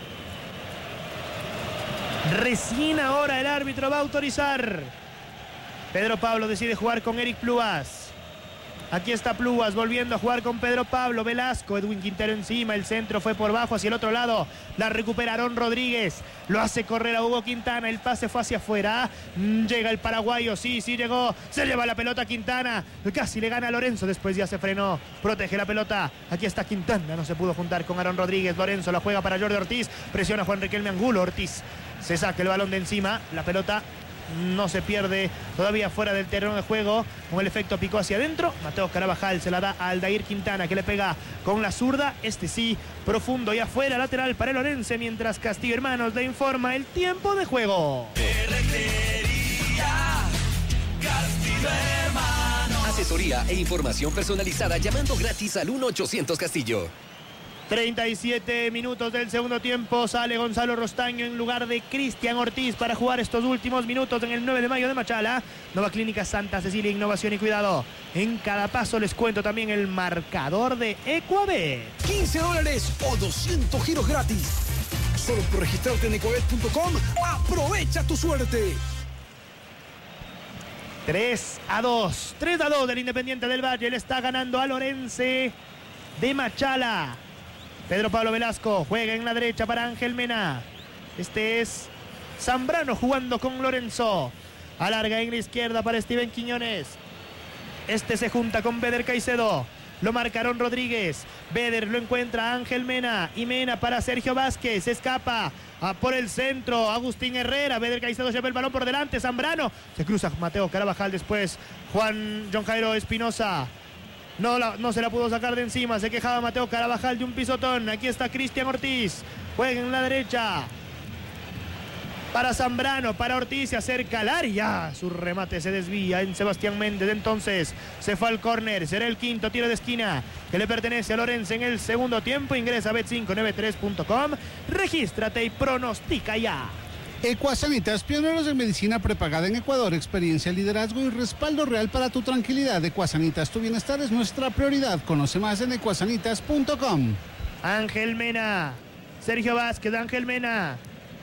Recién ahora el árbitro va a autorizar. Pedro Pablo decide jugar con Eric Pluas. Aquí está Pluas volviendo a jugar con Pedro Pablo Velasco. Edwin Quintero encima, el centro fue por bajo hacia el otro lado. La recupera Aaron Rodríguez. Lo hace correr a Hugo Quintana. El pase fue hacia afuera. Llega el paraguayo. Sí, llegó. Se lleva la pelota Quintana. Casi le gana a Lorenzo. Después ya se frenó. Protege la pelota. Aquí está Quintana. No se pudo juntar con Aaron Rodríguez. Lorenzo la juega para Jordi Ortiz. Presiona a Juan Riquelme Angulo. Ortiz se saca el balón de encima. La pelota no se pierde todavía fuera del terreno de juego. Con el efecto picó hacia adentro. Mateo Carabajal se la da a Aldair Quintana, que le pega con la zurda. Este sí, profundo y afuera, lateral para el Orense. Mientras Castillo Hermanos le informa el tiempo de juego. Asesoría e información personalizada llamando gratis al 1-800 Castillo. 37 minutos del segundo tiempo. Sale Gonzalo Rostaño en lugar de Cristian Ortiz para jugar estos últimos minutos en el 9 de mayo de Machala. Nueva Clínica Santa Cecilia, innovación y cuidado en cada paso. Les cuento también el marcador de Ecuabet. $15 o 200 giros gratis. Solo por registrarte en ecuabet.com. Aprovecha tu suerte. 3-2. 3-2 del Independiente del Valle. Le está ganando a Lorense de Machala. Pedro Pablo Velasco juega en la derecha para Ángel Mena. Este es Zambrano jugando con Lorenzo. Alarga en la izquierda para Steven Quiñones. Este se junta con Beder Caicedo. Lo marcaron Rodríguez. Beder lo encuentra a Ángel Mena. Y Mena para Sergio Vázquez. Se escapa por el centro. Agustín Herrera. Beder Caicedo lleva el balón por delante. Zambrano. Se cruza Mateo Carabajal. Después John Jairo Espinosa. No se la pudo sacar de encima. Se quejaba Mateo Carabajal de un pisotón. Aquí está Cristian Ortiz. Juega en la derecha. Para Zambrano, para Ortiz, se acerca al área. Su remate se desvía en Sebastián Méndez. Entonces se fue al córner. Será el quinto tiro de esquina que le pertenece a Lorenzo en el segundo tiempo. Ingresa a bet593.com. Regístrate y pronostica ya. Ecuasanitas, pioneros en medicina prepagada en Ecuador, experiencia, liderazgo y respaldo real para tu tranquilidad. Ecuasanitas, tu bienestar es nuestra prioridad. Conoce más en ecuasanitas.com. Ángel Mena, Sergio Vázquez, Ángel Mena.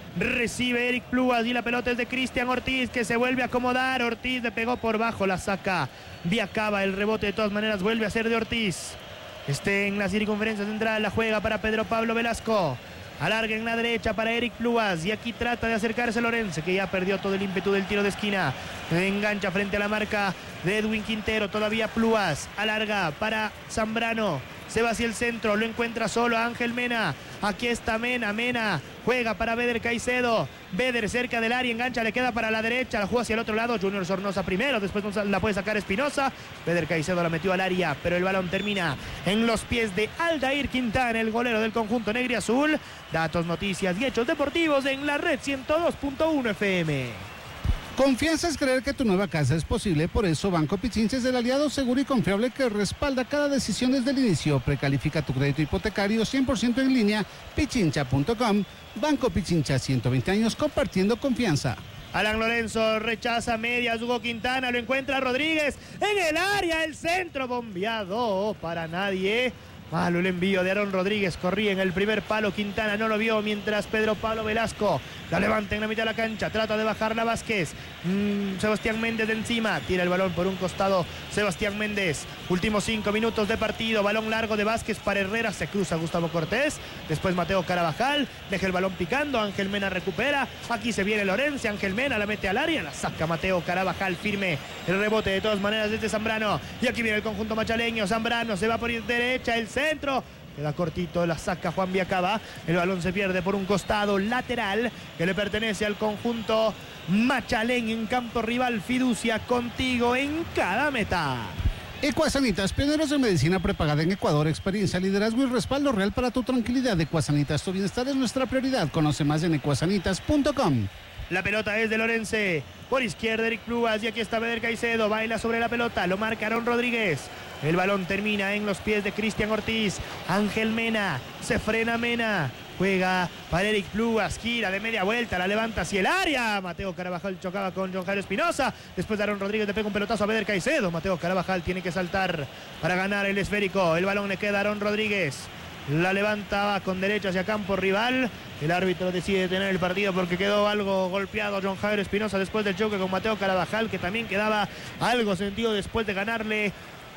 Recibe Eric Plúas y la pelota es de Cristian Ortiz, que se vuelve a acomodar. Ortiz le pegó por bajo, la saca. Viacaba, el rebote de todas maneras vuelve a ser de Ortiz. En la circunferencia central, la juega para Pedro Pablo Velasco. Alarga en la derecha para Eric Plúas y aquí trata de acercarse Lorense, que ya perdió todo el ímpetu del tiro de esquina. Engancha frente a la marca de Edwin Quintero, todavía Plúas. Alarga para Zambrano. Se va hacia el centro, lo encuentra solo a Ángel Mena. Aquí está Mena, Mena juega para Beder Caicedo. Beder cerca del área, engancha, le queda para la derecha, la juega hacia el otro lado. Junior Sornosa primero, después la puede sacar Espinosa. Beder Caicedo la metió al área, pero el balón termina en los pies de Aldair Quintana, el golero del conjunto negriazul. Datos, noticias y hechos deportivos en la red 102.1 FM. Confianza es creer que tu nueva casa es posible, por eso Banco Pichincha es el aliado seguro y confiable que respalda cada decisión desde el inicio. Precalifica tu crédito hipotecario 100% en línea, pichincha.com. Banco Pichincha, 120 años compartiendo confianza. Alan Lorenzo rechaza medias, Hugo Quintana, lo encuentra Rodríguez en el área, el centro bombeado para nadie. Malo el envío de Aaron Rodríguez, corría en el primer palo, Quintana no lo vio, mientras Pedro Pablo Velasco la levanta en la mitad de la cancha, trata de bajarla Vázquez. Sebastián Méndez de encima, tira el balón por un costado Sebastián Méndez. Últimos 5 minutos de partido, balón largo de Vázquez para Herrera, se cruza Gustavo Cortés, después Mateo Carabajal, deja el balón picando, Ángel Mena recupera, aquí se viene Lorense, Ángel Mena la mete al área, la saca Mateo Carabajal, firme el rebote de todas maneras desde Zambrano, y aquí viene el conjunto machaleño, Zambrano se va por derecha, el centro, queda cortito, la saca Juan Viacaba, el balón se pierde por un costado lateral que le pertenece al conjunto machalén en campo rival. Fiducia contigo en cada meta. Ecuasanitas, pioneros en medicina prepagada en Ecuador, experiencia, liderazgo y respaldo real para tu tranquilidad. Ecuasanitas, tu bienestar es nuestra prioridad. Conoce más en ecuasanitas.com. La pelota es de Lorense, por izquierda Eric Plúas y aquí está Beder Caicedo, baila sobre la pelota, lo marca Aaron Rodríguez. El balón termina en los pies de Cristian Ortiz. Ángel Mena, se frena Mena, juega para Eric Plúas, gira de media vuelta, la levanta hacia el área. Mateo Carabajal chocaba con John Jairo Espinosa, después de Aaron Rodríguez le pega un pelotazo a Beder Caicedo. Mateo Carabajal tiene que saltar para ganar el esférico, el balón le queda a Aaron Rodríguez. La levanta con derecha hacia campo rival. El árbitro decide detener el partido porque quedó algo golpeado John Jairo Espinosa después del choque con Mateo Carabajal, que también quedaba algo sentido después de ganarle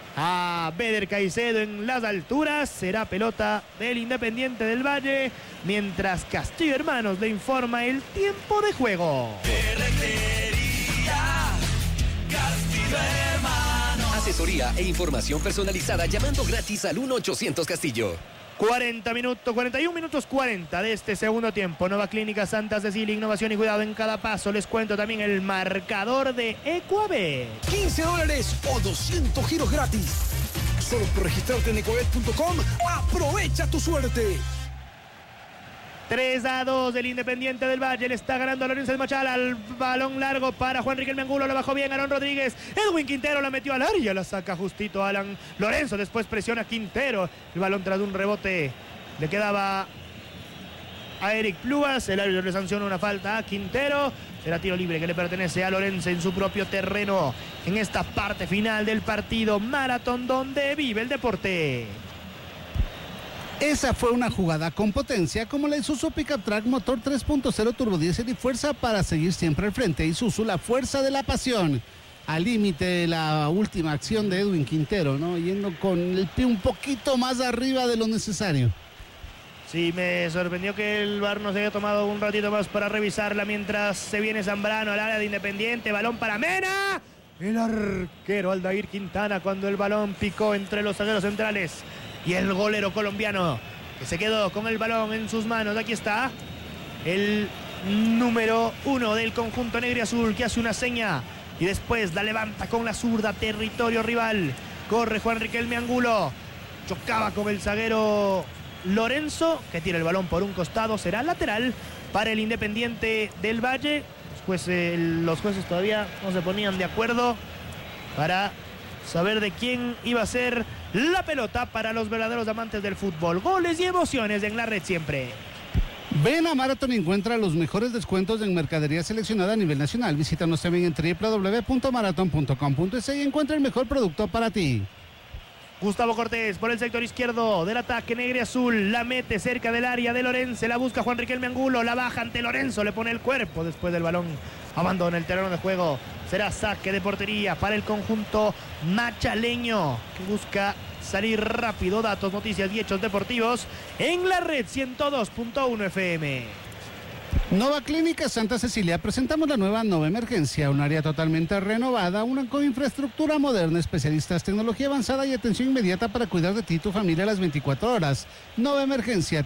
a Beder Caicedo en las alturas. Será pelota del Independiente del Valle, mientras Castillo Hermanos le informa el tiempo de juego. Asesoría e información personalizada llamando gratis al 1-800 Castillo. 41 minutos 40 de este segundo tiempo. Nueva Clínica Santa Cecilia, innovación y cuidado en cada paso. Les cuento también el marcador de Ecuabet. $15 o 200 giros gratis. Solo por registrarte en ecuabet.com. Aprovecha tu suerte. 3-2 del Independiente del Valle, le está ganando a Lorenzo de Machala, al balón largo para Juan Riquelme Angulo, lo bajó bien Aaron Rodríguez, Edwin Quintero la metió al área, la saca justito Alan Lorenzo, después presiona Quintero, el balón tras un rebote le quedaba a Eric Plúas, el árbitro le sanciona una falta a Quintero, será tiro libre que le pertenece a Lorenzo en su propio terreno, en esta parte final del partido maratón donde vive el deporte. Esa fue una jugada con potencia como la Isuzu Pickup Track motor 3.0 turbodiesel y fuerza para seguir siempre al frente. Isuzu, la fuerza de la pasión. Al límite de la última acción de Edwin Quintero, ¿no? Yendo con el pie un poquito más arriba de lo necesario. Sí, me sorprendió que el VAR nos haya tomado un ratito más para revisarla mientras se viene Zambrano al área de Independiente. Balón para Mena. El arquero Aldair Quintana cuando el balón picó entre los zagueros centrales. Y el golero colombiano que se quedó con el balón en sus manos. Aquí está el número 1 del conjunto negriazul que hace una seña y después la levanta con la zurda, territorio rival. Corre Juan Riquelme Angulo. Chocaba con el zaguero Lorenzo, que tira el balón por un costado. Será lateral para el Independiente del Valle. Los jueces todavía no se ponían de acuerdo para saber de quién iba a ser la pelota para los verdaderos amantes del fútbol. Goles y emociones en la red siempre. Ven a Marathon y encuentra los mejores descuentos en mercadería seleccionada a nivel nacional. Visítanos también en www.marathon.com.es y encuentra el mejor producto para ti. Gustavo Cortés por el sector izquierdo del ataque negro y azul, la mete cerca del área de Lorenzo, la busca Juan Riquelme Angulo, la baja ante Lorenzo, le pone el cuerpo después del balón, abandona el terreno de juego, será saque de portería para el conjunto machaleño que busca salir rápido. Datos, noticias y hechos deportivos en la red 102.1 FM. Nova Clínica Santa Cecilia, presentamos la nueva Nova Emergencia, un área totalmente renovada, una con infraestructura moderna, especialistas, tecnología avanzada y atención inmediata para cuidar de ti y tu familia a las 24 horas. Nova Emergencia,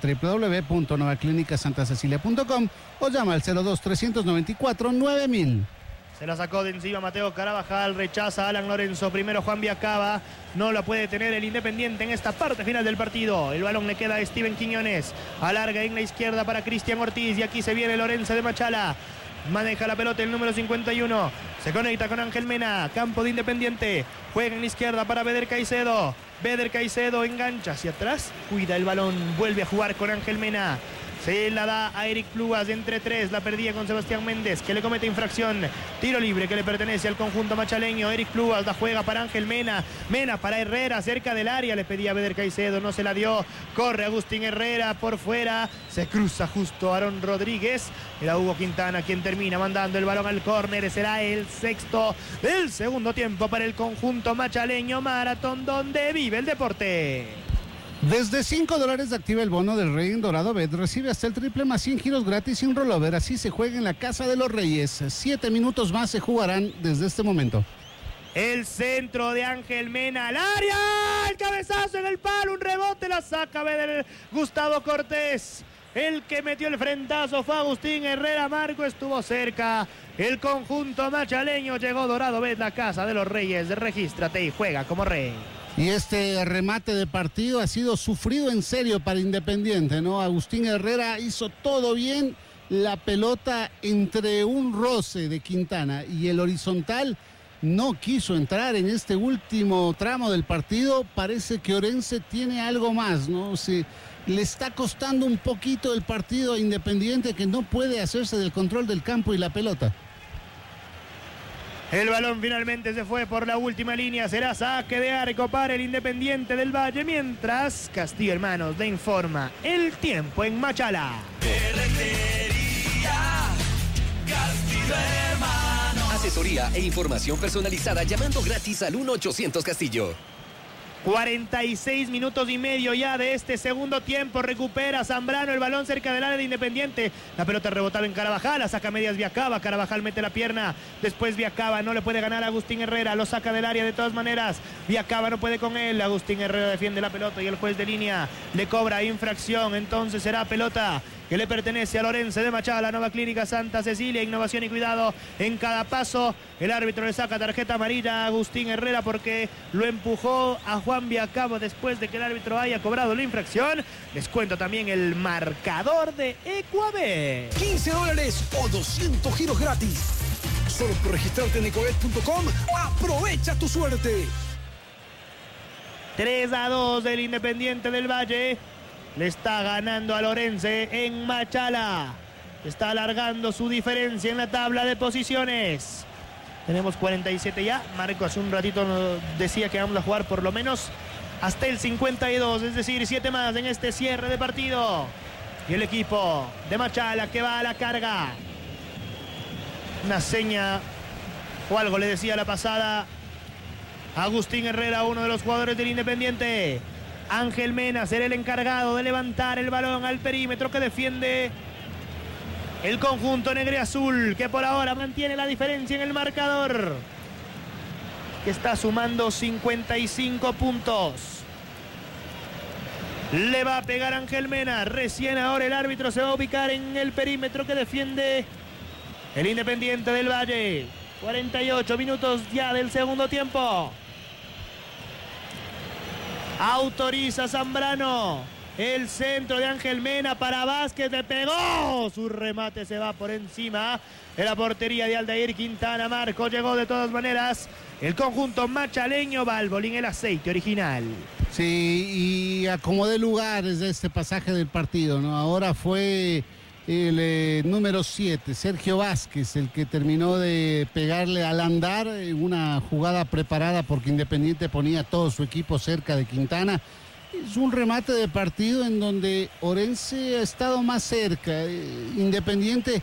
www.novaclinicasantaCecilia.com o llama al 02-394-9000. Se la sacó de encima Mateo Carabajal, rechaza a Alan Lorenzo, primero Juan Viacaba, no la puede tener el Independiente en esta parte final del partido. El balón le queda a Steven Quiñones, alarga en la izquierda para Cristian Ortiz y aquí se viene Lorenzo de Machala. Maneja la pelota el número 51, se conecta con Ángel Mena, campo de Independiente, juega en la izquierda para Beder Caicedo. Beder Caicedo engancha hacia atrás, cuida el balón, vuelve a jugar con Ángel Mena. Se la da a Eric Plugas de entre tres, la perdía con Sebastián Méndez, que le comete infracción. Tiro libre que le pertenece al conjunto machaleño. Eric Plugas la juega para Ángel Mena. Mena para Herrera, cerca del área, le pedía a Beder Caicedo, no se la dio. Corre Agustín Herrera por fuera, se cruza justo Aarón Rodríguez. Era Hugo Quintana quien termina mandando el balón al córner. Será el sexto del segundo tiempo para el conjunto machaleño. Marathon, donde vive el deporte. Desde $5 activa el bono del Rey en Dorado Bet. Recibe hasta el triple más 100 giros gratis sin rollover. Así se juega en la Casa de los Reyes. 7 minutos más se jugarán desde este momento. El centro de Ángel Mena al área. El cabezazo en el palo. Un rebote la saca Gustavo Cortés. El que metió el frentazo fue Agustín Herrera. Marco estuvo cerca. El conjunto machaleño llegó Dorado Bet, la Casa de los Reyes. Regístrate y juega como rey. Y este remate de partido ha sido sufrido en serio para Independiente, ¿no? Agustín Herrera hizo todo bien, la pelota entre un roce de Quintana y el horizontal no quiso entrar en este último tramo del partido. Parece que Orense tiene algo más, ¿no? Le está costando un poquito el partido a Independiente, que no puede hacerse del control del campo y la pelota. El balón finalmente se fue por la última línea. Será saque de arco para el Independiente del Valle. Mientras Castillo Hermanos le informa el tiempo en Machala. Asesoría e información personalizada llamando gratis al 1-800 Castillo. 46 minutos y medio ya de este segundo tiempo. Recupera Zambrano el balón cerca del área de Independiente. La pelota rebotaba en Carabajal, la saca medias Viacaba. Carabajal mete la pierna, después Viacaba no le puede ganar a Agustín Herrera, lo saca del área de todas maneras. Viacaba no puede con él, Agustín Herrera defiende la pelota y el juez de línea le cobra infracción. Entonces será pelota que le pertenece a Lorenzo de Machala. Nova Clínica Santa Cecilia, innovación y cuidado en cada paso. El árbitro le saca tarjeta amarilla a Agustín Herrera porque lo empujó a Juan Viacabo después de que el árbitro haya cobrado la infracción. Les cuento también el marcador de Ecuabet. $15 o 200 giros gratis. Solo por registrarte en ecobet.com. Aprovecha tu suerte. 3-2 del Independiente del Valle. Le está ganando a Lorenzo en Machala. Está alargando su diferencia en la tabla de posiciones. Tenemos 47 ya. Marco hace un ratito nos decía que vamos a jugar por lo menos hasta el 52. Es decir, 7 más en este cierre de partido. Y el equipo de Machala que va a la carga. Una seña o algo le decía la pasada Agustín Herrera, uno de los jugadores del Independiente. Ángel Mena será el encargado de levantar el balón al perímetro que defiende el conjunto negro y azul, que por ahora mantiene la diferencia en el marcador, que está sumando 55 puntos. Le va a pegar Ángel Mena. Recién ahora el árbitro se va a ubicar en el perímetro que defiende el Independiente del Valle. 48 minutos ya del segundo tiempo. Autoriza Zambrano. El centro de Ángel Mena para Vázquez. Le pegó. Su remate se va por encima de la portería de Aldair Quintana. Marco llegó de todas maneras. El conjunto machaleño va al bolín el aceite original. Sí, y acomodé lugares de este pasaje del partido, ¿no? Ahora fue el número 7, Sergio Vázquez, el que terminó de pegarle al andar, una jugada preparada porque Independiente ponía todo su equipo cerca de Quintana. Es un remate de partido en donde Orense ha estado más cerca. Independiente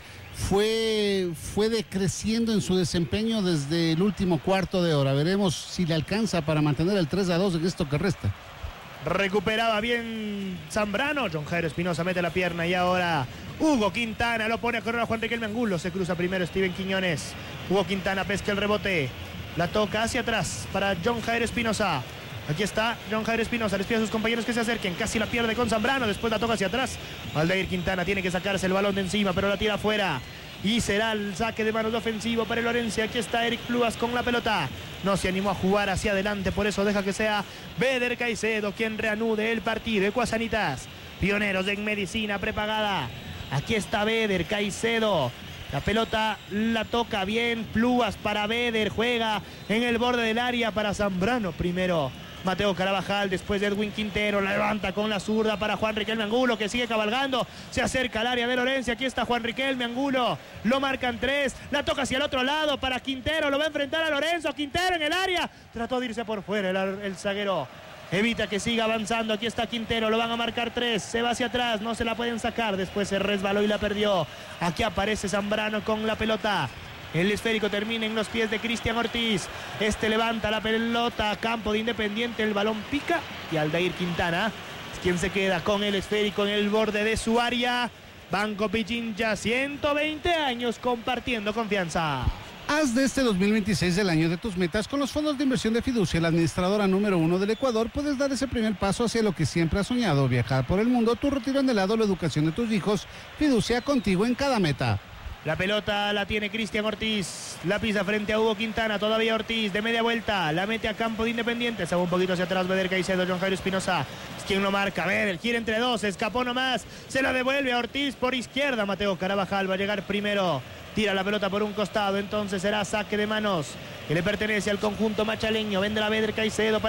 fue decreciendo en su desempeño desde el último cuarto de hora. Veremos si le alcanza para mantener el 3-2 en esto que resta. Recuperaba bien Zambrano. John Jairo Espinosa mete la pierna y ahora Hugo Quintana lo pone a correr a Juan Riquelme Angulo. Se cruza primero Steven Quiñones. Hugo Quintana pesca el rebote. La toca hacia atrás para John Jairo Espinosa. Aquí está John Jairo Espinosa. Les pide a sus compañeros que se acerquen. Casi la pierde con Zambrano. Después la toca hacia atrás. Aldair Quintana tiene que sacarse el balón de encima, pero la tira afuera. Y será el saque de manos de ofensivo para el Orense. Aquí está Eric Plúas con la pelota. No se animó a jugar hacia adelante, por eso deja que sea Beder Caicedo quien reanude el partido. Ecuasanitas, pioneros en medicina prepagada. Aquí está Beder Caicedo. La pelota la toca bien Plúas para Beder. Juega en el borde del área para Zambrano primero. Mateo Carabajal, después de Edwin Quintero, la levanta con la zurda para Juan Riquelme Angulo, que sigue cabalgando, se acerca al área de Lorenzo. Aquí está Juan Riquelme Angulo, lo marcan 3, la toca hacia el otro lado para Quintero, lo va a enfrentar a Lorenzo. Quintero en el área, trató de irse por fuera el zaguero, evita que siga avanzando. Aquí está Quintero, lo van a marcar 3, se va hacia atrás, no se la pueden sacar, después se resbaló y la perdió. Aquí aparece Zambrano con la pelota. El esférico termina en los pies de Cristian Ortiz. Este levanta la pelota a campo de Independiente. El balón pica y Aldair Quintana es quien se queda con el esférico en el borde de su área. Banco Pichincha, 120 años compartiendo confianza. Haz de este 2026 el año de tus metas. Con los fondos de inversión de Fiducia, la administradora número 1 del Ecuador, puedes dar ese primer paso hacia lo que siempre has soñado: viajar por el mundo, tu retiro anhelado, la educación de tus hijos. Fiducia, contigo en cada meta. La pelota la tiene Cristian Ortiz, la pisa frente a Hugo Quintana, todavía Ortiz de media vuelta, la mete a campo de Independiente, se va un poquito hacia atrás Beder Caicedo. John Jairo Espinosa es quien lo marca. Beder gira entre dos, escapó nomás, se la devuelve a Ortiz por izquierda. Mateo Carabajal va a llegar primero, tira la pelota por un costado, entonces será saque de manos que le pertenece al conjunto machaleño. Vendrá Beder Caicedo.